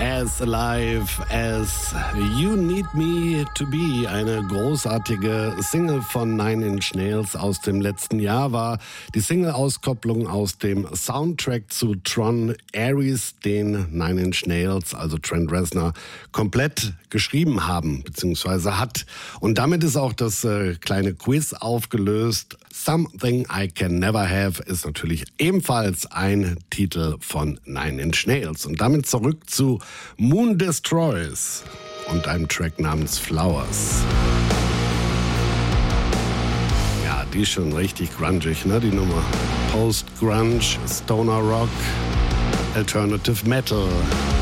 As Alive as You Need Me to Be. Eine großartige Single von Nine Inch Nails aus dem letzten Jahr war die Single-Auskopplung aus dem Soundtrack zu Tron Ares, den Nine Inch Nails, also Trent Reznor, komplett geschrieben haben bzw. hat. Und damit ist auch das kleine Quiz aufgelöst. Something I Can Never Have ist natürlich ebenfalls ein Titel von Nine Inch Nails. Und damit zurück zu Moon Destroys und einem Track namens Flowers. Ja, die ist schon richtig grungig, ne, die Nummer. Post-Grunge, Stoner Rock, Alternative Metal.